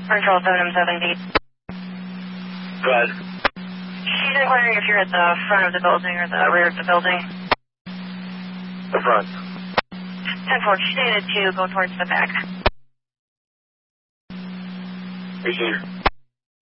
Control 770. Go ahead. She's inquiring if you're at the front of the building or the rear of the building. The front. 10-4, she's stated to go towards the back. Receiver.